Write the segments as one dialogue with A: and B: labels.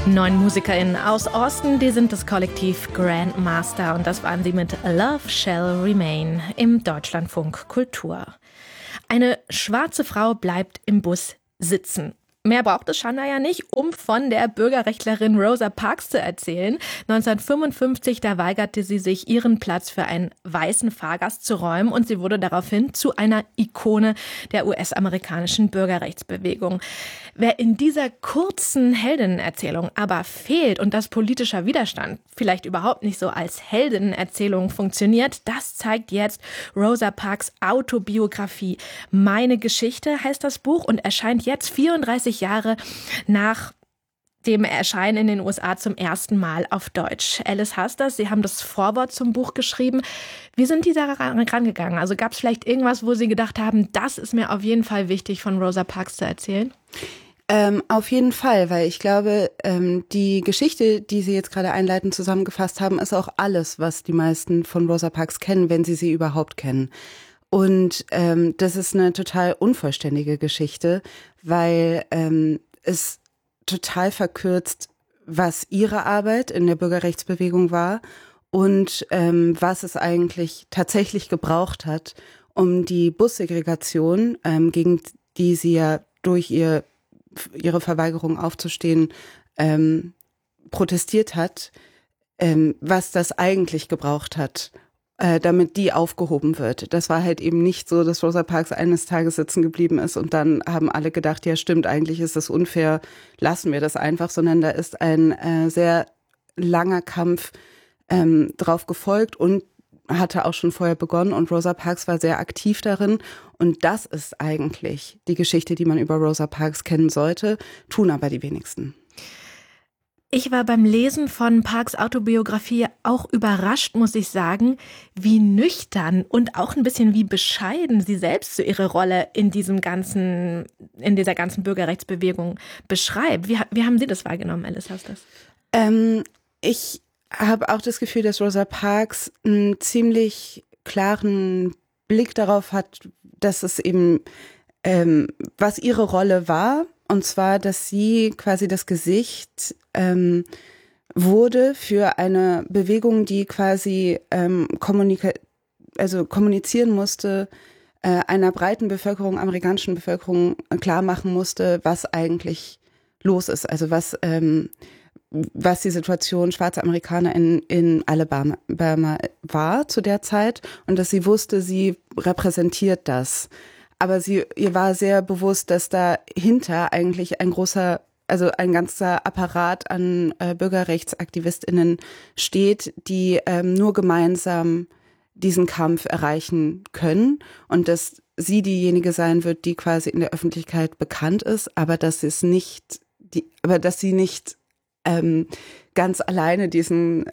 A: 9 MusikerInnen aus Austin, die sind das Kollektiv Grandmaster und das waren sie mit Love Shall Remain im Deutschlandfunk Kultur. Eine schwarze Frau bleibt im Bus sitzen. Mehr braucht es Shanda ja nicht, um von der Bürgerrechtlerin Rosa Parks zu erzählen. 1955, da weigerte sie sich, ihren Platz für einen weißen Fahrgast zu räumen und sie wurde daraufhin zu einer Ikone der US-amerikanischen Bürgerrechtsbewegung. Wer in dieser kurzen Heldinnen-Erzählung aber fehlt und dass politischer Widerstand vielleicht überhaupt nicht so als Heldinnen-Erzählung funktioniert, das zeigt jetzt Rosa Parks Autobiografie. Meine Geschichte heißt das Buch und erscheint jetzt 34 Jahre nach dem Erscheinen in den USA zum ersten Mal auf Deutsch. Alice Hasters, Sie haben das Vorwort zum Buch geschrieben. Wie sind die da rangegangen? Also gab es vielleicht irgendwas, wo Sie gedacht haben, das ist mir auf jeden Fall wichtig, von Rosa Parks zu erzählen?
B: Auf jeden Fall, weil ich glaube, die Geschichte, die Sie jetzt gerade einleitend zusammengefasst haben, ist auch alles, was die meisten von Rosa Parks kennen, wenn sie sie überhaupt kennen. Und das ist eine total unvollständige Geschichte, weil es total verkürzt, was ihre Arbeit in der Bürgerrechtsbewegung war und was es eigentlich tatsächlich gebraucht hat, um die Bussegregation, gegen die sie ja durch ihre Verweigerung aufzustehen protestiert hat, was das eigentlich gebraucht hat, damit die aufgehoben wird. Das war halt eben nicht so, dass Rosa Parks eines Tages sitzen geblieben ist und dann haben alle gedacht, ja stimmt, eigentlich ist das unfair, lassen wir das einfach, sondern da ist ein sehr langer Kampf drauf gefolgt und hatte auch schon vorher begonnen und Rosa Parks war sehr aktiv darin und das ist eigentlich die Geschichte, die man über Rosa Parks kennen sollte, tun aber die wenigsten.
A: Ich war beim Lesen von Parks Autobiografie auch überrascht, muss ich sagen, wie nüchtern und auch ein bisschen wie bescheiden sie selbst so ihre Rolle in dieser ganzen Bürgerrechtsbewegung beschreibt. Wie haben Sie das wahrgenommen, Alice Hasters?
B: Ich habe auch das Gefühl, dass Rosa Parks einen ziemlich klaren Blick darauf hat, dass es eben, was ihre Rolle war, und zwar, dass sie quasi das Gesicht wurde für eine Bewegung, die quasi kommunizieren musste, einer breiten Bevölkerung, amerikanischen Bevölkerung klar machen musste, was eigentlich los ist. Also was die Situation schwarzer Amerikaner in Alabama war zu der Zeit und dass sie wusste, sie repräsentiert das. Aber ihr war sehr bewusst, dass dahinter eigentlich ein ganzer Apparat an BürgerrechtsaktivistInnen steht, die nur gemeinsam diesen Kampf erreichen können und dass sie diejenige sein wird, die quasi in der Öffentlichkeit bekannt ist, aber dass sie nicht ganz alleine die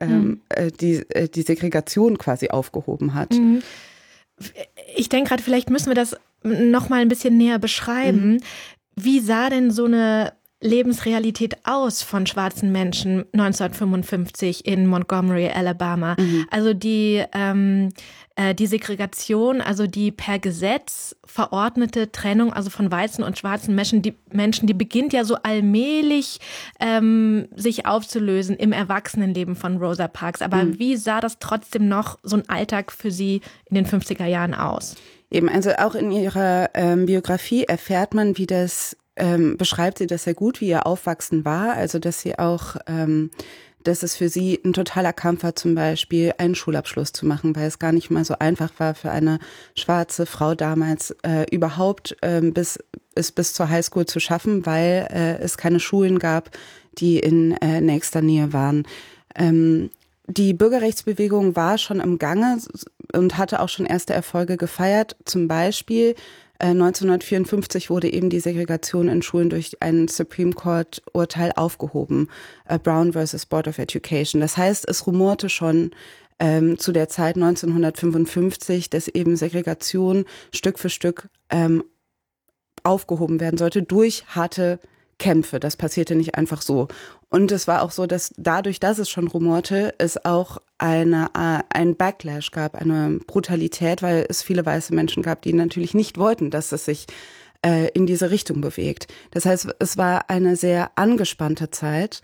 B: Segregation quasi aufgehoben hat.
A: Ich denke gerade, vielleicht müssen wir das noch mal ein bisschen näher beschreiben. Wie sah denn so eine Lebensrealität aus von schwarzen Menschen 1955 in Montgomery, Alabama? Also die Segregation, also die per Gesetz verordnete Trennung, also von weißen und schwarzen Menschen, die beginnt ja so allmählich sich aufzulösen im Erwachsenenleben von Rosa Parks. Aber wie sah das trotzdem noch so ein Alltag für sie in den 50er Jahren aus?
B: Eben, also auch in ihrer Biografie erfährt man, wie das beschreibt sie das sehr gut, wie ihr Aufwachsen war. Also dass sie auch dass es für sie ein totaler Kampf war, zum Beispiel einen Schulabschluss zu machen, weil es gar nicht mal so einfach war für eine schwarze Frau damals überhaupt bis zur Highschool zu schaffen, weil es keine Schulen gab, die in nächster Nähe waren. Die Bürgerrechtsbewegung war schon im Gange und hatte auch schon erste Erfolge gefeiert. Zum Beispiel 1954 wurde eben die Segregation in Schulen durch ein Supreme Court Urteil aufgehoben, Brown versus Board of Education. Das heißt, es rumorte schon zu der Zeit 1955, dass eben Segregation Stück für Stück aufgehoben werden sollte durch harte Kämpfe. Das passierte nicht einfach so. Und es war auch so, dass dadurch, dass es schon rumorte, es auch ein Backlash gab, eine Brutalität, weil es viele weiße Menschen gab, die natürlich nicht wollten, dass es sich in diese Richtung bewegt. Das heißt, es war eine sehr angespannte Zeit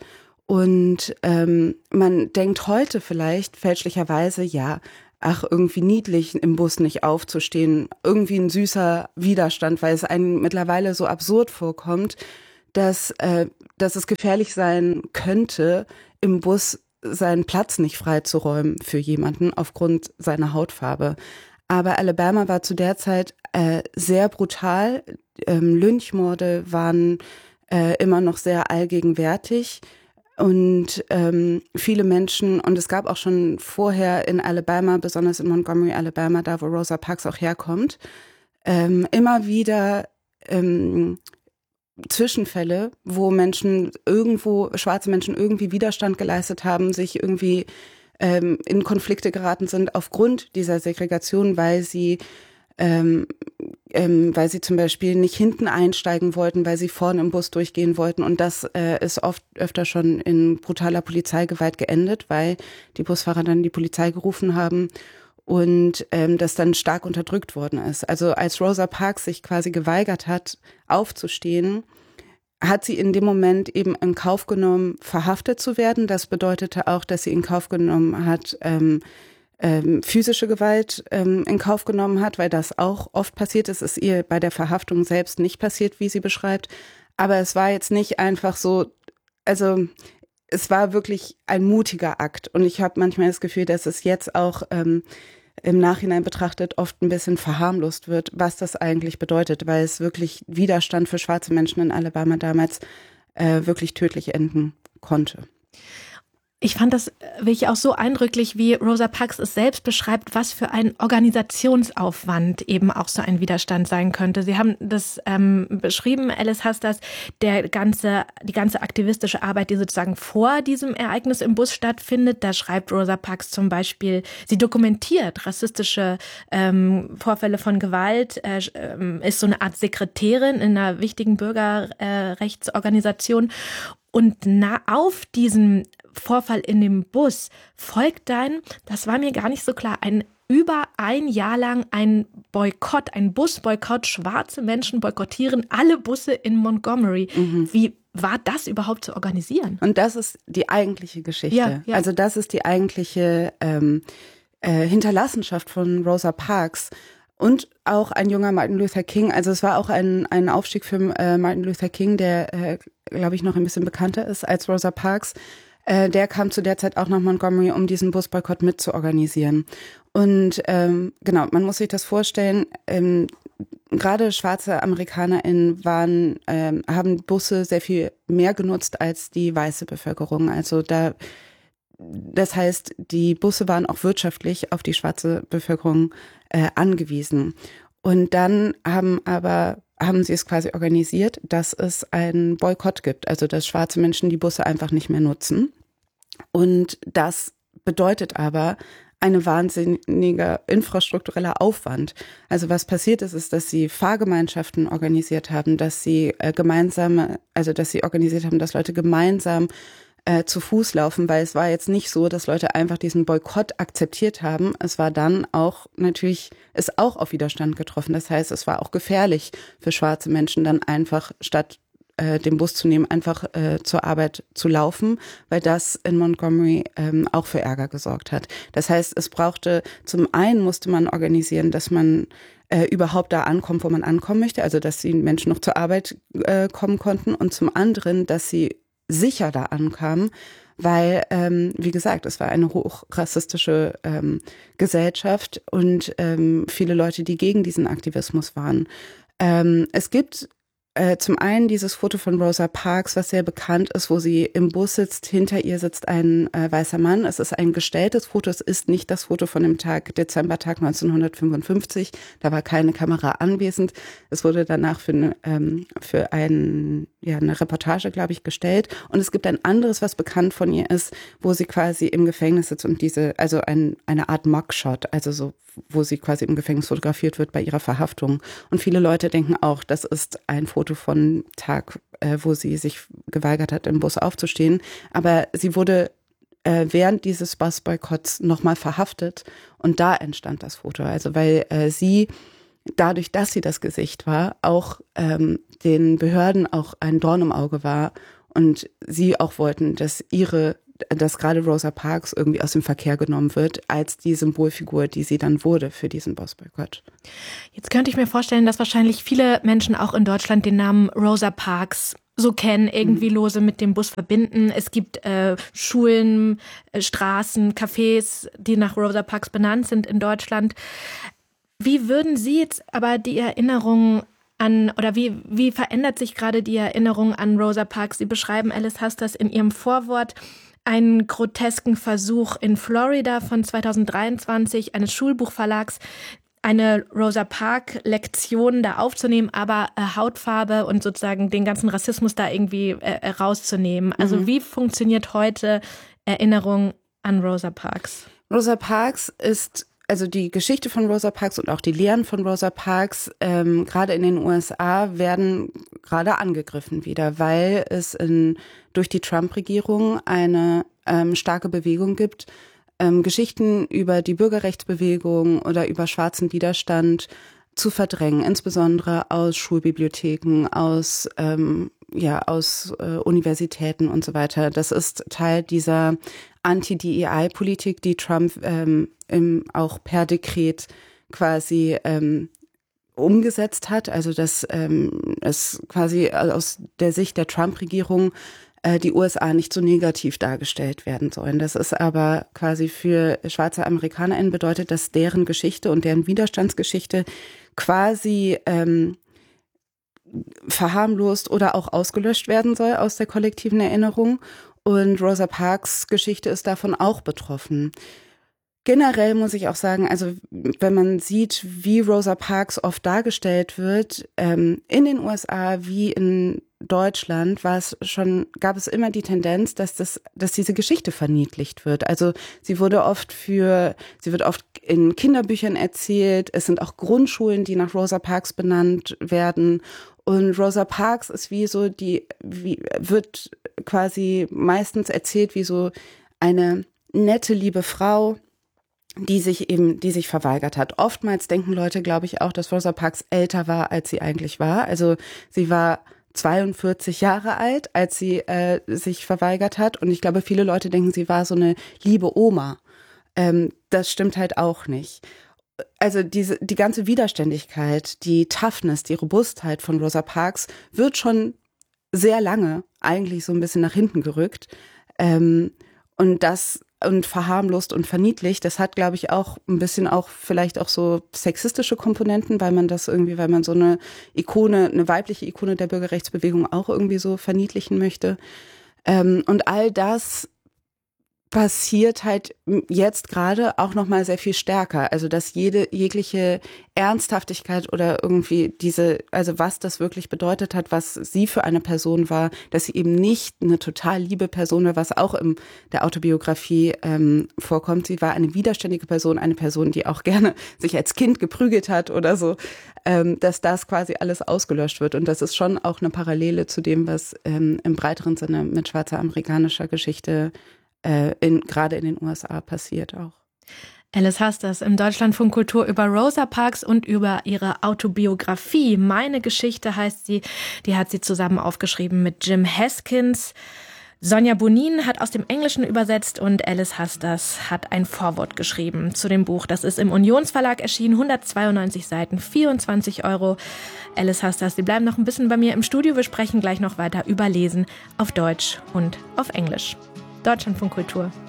B: Und man denkt heute vielleicht fälschlicherweise, ja, ach, irgendwie niedlich im Bus nicht aufzustehen, irgendwie ein süßer Widerstand, weil es einem mittlerweile so absurd vorkommt, dass es gefährlich sein könnte, im Bus seinen Platz nicht freizuräumen für jemanden aufgrund seiner Hautfarbe. Aber Alabama war zu der Zeit sehr brutal. Lynchmorde waren immer noch sehr allgegenwärtig. Und viele Menschen, und es gab auch schon vorher in Alabama, besonders in Montgomery, Alabama, da wo Rosa Parks auch herkommt, immer wieder Zwischenfälle, wo schwarze Menschen irgendwie Widerstand geleistet haben, sich irgendwie in Konflikte geraten sind aufgrund dieser Segregation, weil sie zum Beispiel nicht hinten einsteigen wollten, weil sie vorne im Bus durchgehen wollten. Und das ist öfter schon in brutaler Polizeigewalt geendet, weil die Busfahrer dann die Polizei gerufen haben und das dann stark unterdrückt worden ist. Also als Rosa Parks sich quasi geweigert hat, aufzustehen, hat sie in dem Moment eben in Kauf genommen, verhaftet zu werden. Das bedeutete auch, dass sie in Kauf genommen hat, physische Gewalt in Kauf genommen hat, weil das auch oft passiert ist. Es ist ihr bei der Verhaftung selbst nicht passiert, wie sie beschreibt. Aber es war jetzt nicht einfach so, also es war wirklich ein mutiger Akt. Und ich habe manchmal das Gefühl, dass es jetzt auch im Nachhinein betrachtet oft ein bisschen verharmlost wird, was das eigentlich bedeutet, weil es wirklich Widerstand für schwarze Menschen in Alabama damals wirklich tödlich enden konnte.
A: Ich fand das wirklich auch so eindrücklich, wie Rosa Parks es selbst beschreibt, was für ein Organisationsaufwand eben auch so ein Widerstand sein könnte. Sie haben das beschrieben, Alice Hasters, die ganze aktivistische Arbeit, die sozusagen vor diesem Ereignis im Bus stattfindet. Da schreibt Rosa Parks zum Beispiel, sie dokumentiert rassistische Vorfälle von Gewalt, ist so eine Art Sekretärin in einer wichtigen Bürgerrechtsorganisation. Und auf diesem Vorfall in dem Bus folgt dann, das war mir gar nicht so klar, über ein Jahr lang ein Boykott, ein Busboykott. Schwarze Menschen boykottieren alle Busse in Montgomery. Mhm. Wie war das überhaupt zu organisieren?
B: Und das ist die eigentliche Geschichte.
A: Ja.
B: Also das ist die eigentliche Hinterlassenschaft von Rosa Parks. Und auch ein junger Martin Luther King. Also es war auch ein Aufstieg für Martin Luther King, der, glaube ich, noch ein bisschen bekannter ist als Rosa Parks. Der kam zu der Zeit auch nach Montgomery, um diesen Busboykott mitzuorganisieren. Und genau, man muss sich das vorstellen, gerade schwarze AmerikanerInnen haben Busse sehr viel mehr genutzt als die weiße Bevölkerung. Also das heißt, die Busse waren auch wirtschaftlich auf die schwarze Bevölkerung angewiesen. Und dann haben sie es quasi organisiert, dass es einen Boykott gibt, also dass schwarze Menschen die Busse einfach nicht mehr nutzen. Und das bedeutet aber eine wahnsinniger infrastruktureller Aufwand. Also was passiert ist, dass sie Fahrgemeinschaften organisiert haben, dass sie organisiert haben, dass Leute gemeinsam zu Fuß laufen, weil es war jetzt nicht so, dass Leute einfach diesen Boykott akzeptiert haben. Es war dann auch ist auch auf Widerstand getroffen. Das heißt, es war auch gefährlich für schwarze Menschen, dann einfach statt den Bus zu nehmen, einfach zur Arbeit zu laufen, weil das in Montgomery auch für Ärger gesorgt hat. Das heißt, zum einen musste man organisieren, dass man überhaupt da ankommt, wo man ankommen möchte, also dass die Menschen noch zur Arbeit kommen konnten, und zum anderen, dass sie sicher da ankamen, weil, wie gesagt, es war eine hochrassistische Gesellschaft und viele Leute, die gegen diesen Aktivismus waren. Es gibt zum einen dieses Foto von Rosa Parks, was sehr bekannt ist, wo sie im Bus sitzt. Hinter ihr sitzt ein weißer Mann. Es ist ein gestelltes Foto. Es ist nicht das Foto von dem Dezembertag 1955. Da war keine Kamera anwesend. Es wurde danach für eine Reportage, glaube ich, gestellt. Und es gibt ein anderes, was bekannt von ihr ist, wo sie quasi im Gefängnis sitzt und eine Art Mugshot, also so, wo sie quasi im Gefängnis fotografiert wird bei ihrer Verhaftung. Und viele Leute denken auch, das ist ein Foto von Tag, wo sie sich geweigert hat, im Bus aufzustehen. Aber sie wurde während dieses Busboykotts nochmal verhaftet und da entstand das Foto. Also weil sie, dadurch, dass sie das Gesicht war, auch den Behörden auch ein Dorn im Auge war Und sie auch wollten, dass gerade Rosa Parks irgendwie aus dem Verkehr genommen wird, als die Symbolfigur, die sie dann wurde für diesen Busboykott.
A: Jetzt könnte ich mir vorstellen, dass wahrscheinlich viele Menschen auch in Deutschland den Namen Rosa Parks so kennen, irgendwie lose mit dem Bus verbinden. Es gibt Schulen, Straßen, Cafés, die nach Rosa Parks benannt sind in Deutschland. Wie würden Sie jetzt aber die Erinnerung oder wie verändert sich gerade die Erinnerung an Rosa Parks? Sie beschreiben, Alice Hasters, in ihrem Vorwort einen grotesken Versuch in Florida von 2023 eines Schulbuchverlags, eine Rosa Parks-Lektion da aufzunehmen, aber Hautfarbe und sozusagen den ganzen Rassismus da irgendwie rauszunehmen. Also wie funktioniert heute Erinnerung an Rosa Parks?
B: Rosa Parks ist, also die Geschichte von Rosa Parks und auch die Lehren von Rosa Parks, gerade in den USA, werden gerade angegriffen wieder, weil es durch die Trump-Regierung eine starke Bewegung gibt, Geschichten über die Bürgerrechtsbewegung oder über schwarzen Widerstand zu verdrängen, insbesondere aus Schulbibliotheken, aus Universitäten und so weiter. Das ist Teil dieser Anti-DEI-Politik, die Trump auch per Dekret quasi umgesetzt hat. Also dass es quasi aus der Sicht der Trump-Regierung die USA nicht so negativ dargestellt werden sollen. Das ist aber quasi für schwarze AmerikanerInnen bedeutet, dass deren Geschichte und deren Widerstandsgeschichte quasi verharmlost oder auch ausgelöscht werden soll aus der kollektiven Erinnerung. Und Rosa Parks Geschichte ist davon auch betroffen. Generell muss ich auch sagen, also wenn man sieht, wie Rosa Parks oft dargestellt wird, in den USA wie in Deutschland gab es immer die Tendenz, dass diese Geschichte verniedlicht wird. Also sie wird oft in Kinderbüchern erzählt. Es sind auch Grundschulen, die nach Rosa Parks benannt werden. Und Rosa Parks ist wird quasi meistens erzählt wie so eine nette, liebe Frau, die sich verweigert hat. Oftmals denken Leute, glaube ich, auch, dass Rosa Parks älter war, als sie eigentlich war. Also sie war 42 Jahre alt, als sie sich verweigert hat. Und ich glaube, viele Leute denken, sie war so eine liebe Oma. Das stimmt halt auch nicht. Also die ganze Widerständigkeit, die Toughness, die Robustheit von Rosa Parks wird schon sehr lange eigentlich so ein bisschen nach hinten gerückt. Und verharmlost und verniedlicht. Das hat, glaube ich, auch ein bisschen auch vielleicht auch so sexistische Komponenten, weil man so eine weibliche Ikone der Bürgerrechtsbewegung auch irgendwie so verniedlichen möchte. Und all das passiert halt jetzt gerade auch noch mal sehr viel stärker. Also dass jegliche Ernsthaftigkeit oder irgendwie also was das wirklich bedeutet hat, was sie für eine Person war, dass sie eben nicht eine total liebe Person war, was auch in der Autobiografie vorkommt. Sie war eine widerständige Person, eine Person, die auch gerne sich als Kind geprügelt hat oder so, dass das quasi alles ausgelöscht wird. Und das ist schon auch eine Parallele zu dem, was im breiteren Sinne mit schwarzer amerikanischer Geschichte gerade in den USA passiert auch.
A: Alice Hasters im Deutschlandfunk Kultur über Rosa Parks und über ihre Autobiografie. Meine Geschichte heißt sie. Die hat sie zusammen aufgeschrieben mit Jim Haskins. Sonja Bonin hat aus dem Englischen übersetzt und Alice Hasters hat ein Vorwort geschrieben zu dem Buch. Das ist im Unionsverlag erschienen, 192 Seiten, 24 €. Alice Hasters, Sie bleiben noch ein bisschen bei mir im Studio. Wir sprechen gleich noch weiter über Lesen auf Deutsch und auf Englisch. Deutschlandfunk Kultur.